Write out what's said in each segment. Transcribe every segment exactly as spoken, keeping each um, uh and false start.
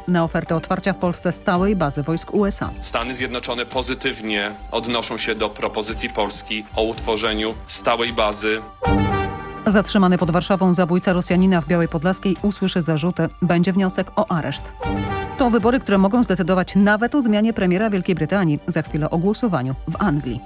na ofertę otwarcia w Polsce stałej bazy wojsk U S A. Stany Zjednoczone pozytywnie odnoszą się do propozycji Polski o utworzeniu stałej bazy. Zatrzymany pod Warszawą zabójca Rosjanina w Białej Podlaskiej usłyszy zarzuty. Będzie wniosek o areszt. To wybory, które mogą zdecydować nawet o zmianie premiera Wielkiej Brytanii. Za chwilę o głosowaniu w Anglii.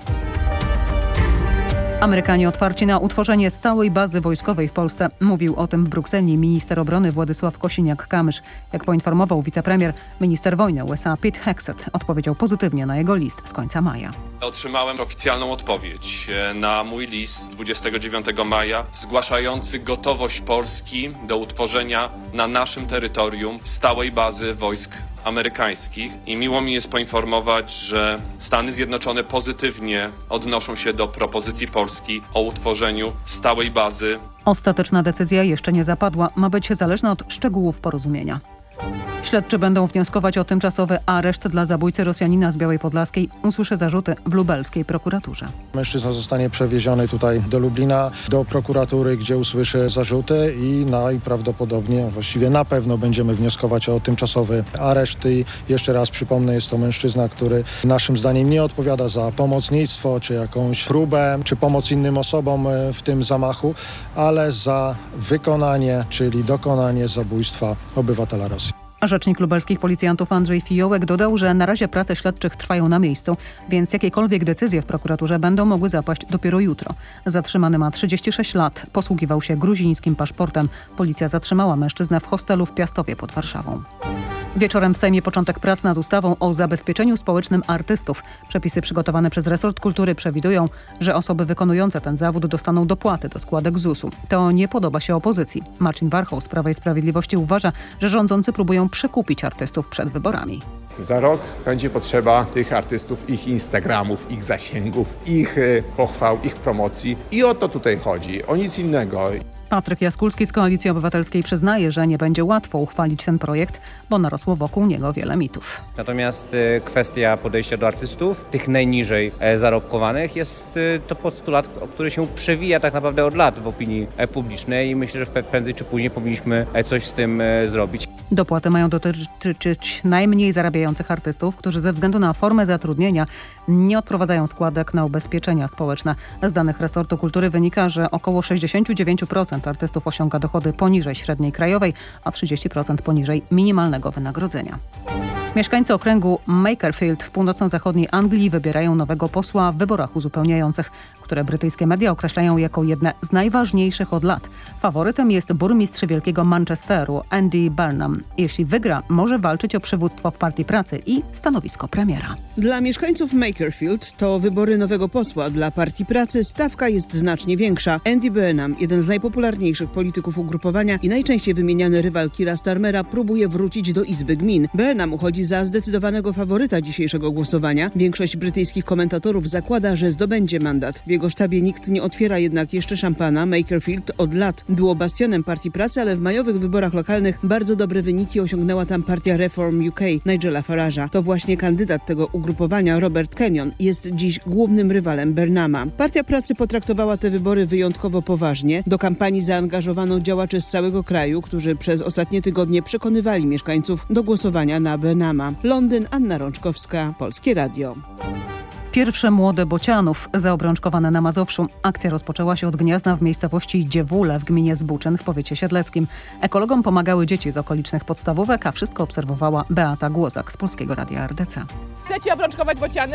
Amerykanie otwarci na utworzenie stałej bazy wojskowej w Polsce. Mówił o tym w Brukseli minister obrony Władysław Kosiniak-Kamysz. Jak poinformował wicepremier, minister wojny U S A Pete Hegseth odpowiedział pozytywnie na jego list z końca maja. Otrzymałem oficjalną odpowiedź na mój list z dwudziestego dziewiątego maja zgłaszający gotowość Polski do utworzenia na naszym terytorium stałej bazy wojsk amerykańskich i miło mi jest poinformować, że Stany Zjednoczone pozytywnie odnoszą się do propozycji Polski o utworzeniu stałej bazy. Ostateczna decyzja jeszcze nie zapadła, ma być zależna od szczegółów porozumienia. Śledczy będą wnioskować o tymczasowy areszt dla zabójcy Rosjanina z Białej Podlaskiej. Usłyszy zarzuty w lubelskiej prokuraturze. Mężczyzna zostanie przewieziony tutaj do Lublina, do prokuratury, gdzie usłyszy zarzuty i najprawdopodobniej, właściwie na pewno będziemy wnioskować o tymczasowy areszt. I jeszcze raz przypomnę, jest to mężczyzna, który naszym zdaniem nie odpowiada za pomocnictwo, czy jakąś próbę, czy pomoc innym osobom w tym zamachu, ale za wykonanie, czyli dokonanie zabójstwa obywatela Rosji. Rzecznik lubelskich policjantów Andrzej Fiołek dodał, że na razie prace śledczych trwają na miejscu, więc jakiekolwiek decyzje w prokuraturze będą mogły zapaść dopiero jutro. Zatrzymany ma trzydzieści sześć lat, posługiwał się gruzińskim paszportem. Policja zatrzymała mężczyznę w hostelu w Piastowie pod Warszawą. Wieczorem w Sejmie początek prac nad ustawą o zabezpieczeniu społecznym artystów. Przepisy przygotowane przez resort kultury przewidują, że osoby wykonujące ten zawód dostaną dopłaty do składek Z U S-u. To nie podoba się opozycji. Marcin Warchoł z Prawa i Sprawiedliwości uważa, że rządzący próbują przekupić artystów przed wyborami. Za rok będzie potrzeba tych artystów, ich Instagramów, ich zasięgów, ich pochwał, ich promocji. I o to tutaj chodzi, o nic innego. Patryk Jaskulski z Koalicji Obywatelskiej przyznaje, że nie będzie łatwo uchwalić ten projekt, bo narosło wokół niego wiele mitów. Natomiast kwestia podejścia do artystów, tych najniżej zarobkowanych, jest to postulat, który się przewija tak naprawdę od lat w opinii publicznej i myślę, że prędzej czy później powinniśmy coś z tym zrobić. Dopłaty mają dotyczyć najmniej zarabiających artystów, którzy ze względu na formę zatrudnienia nie odprowadzają składek na ubezpieczenia społeczne. Z danych resortu kultury wynika, że około sześćdziesiąt dziewięć procent artystów osiąga dochody poniżej średniej krajowej, a trzydzieści procent poniżej minimalnego wynagrodzenia. Mieszkańcy okręgu Makerfield w północno-zachodniej Anglii wybierają nowego posła w wyborach uzupełniających, które brytyjskie media określają jako jedne z najważniejszych od lat. Faworytem jest burmistrz Wielkiego Manchesteru Andy Burnham. Jeśli wygra, może walczyć o przywództwo w Partii Pracy i stanowisko premiera. Dla mieszkańców Makerfield to wybory nowego posła. Dla Partii Pracy stawka jest znacznie większa. Andy Burnham, jeden z najpopularniejszych polityków ugrupowania i najczęściej wymieniany rywal Keira Starmera, próbuje wrócić do Izby Gmin. Burnham uchodzi za zdecydowanego faworyta dzisiejszego głosowania. Większość brytyjskich komentatorów zakłada, że zdobędzie mandat. W jego sztabie nikt nie otwiera jednak jeszcze szampana. Makerfield od lat było bastionem Partii Pracy, ale w majowych wyborach lokalnych bardzo dobre wyniki osiągnęła tam partia Reform U K Nigela Farage'a. To właśnie kandydat tego ugrupowania, Robert Kenyon, jest dziś głównym rywalem Burnhama. Partia Pracy potraktowała te wybory wyjątkowo poważnie. Do kampanii zaangażowano działaczy z całego kraju, którzy przez ostatnie tygodnie przekonywali mieszkańców do głosowania na Burnhama. Londyn, Anna Rączkowska, Polskie Radio. Pierwsze młode bocianów zaobrączkowane na Mazowszu. Akcja rozpoczęła się od gniazda w miejscowości Dziewule w gminie Zbuczyn w powiecie siedleckim. Ekologom pomagały dzieci z okolicznych podstawówek, a wszystko obserwowała Beata Głozak z Polskiego Radia R D C. Chcecie obrączkować bociany?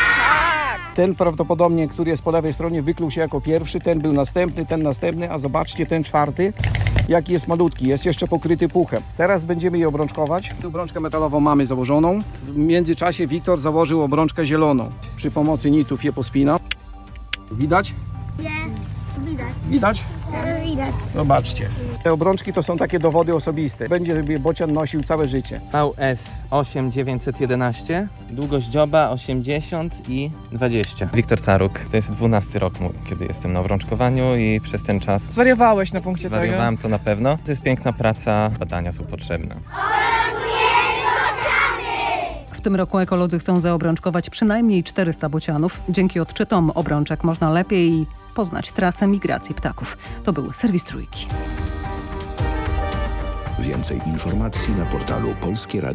Tak! Ten prawdopodobnie, który jest po lewej stronie, wykluł się jako pierwszy, ten był następny, ten następny, a zobaczcie ten czwarty, jaki jest malutki, jest jeszcze pokryty puchem. Teraz będziemy je obrączkować. Obrączkę metalową mamy założoną. W międzyczasie Wiktor założył obrączkę zieloną. Przy pomocy nitów je pospina. Widać? Nie, widać. Widać? Widać. Zobaczcie. Te obrączki to są takie dowody osobiste. Będzie bocian nosił całe życie. V S osiem dziewięćset jedenaście, długość dzioba osiemdziesiąt i dwadzieścia. Wiktor Caruk, to jest dwunasty rok mój, kiedy jestem na obrączkowaniu i przez ten czas... Zwariowałeś na punkcie tego. Zwariowałem to na pewno. To jest piękna praca, badania są potrzebne. W tym roku ekolodzy chcą zaobrączkować przynajmniej czterysta bocianów. Dzięki odczytom obrączek można lepiej poznać trasę migracji ptaków. To był serwis Trójki. Więcej informacji na portalu Polskie Radio.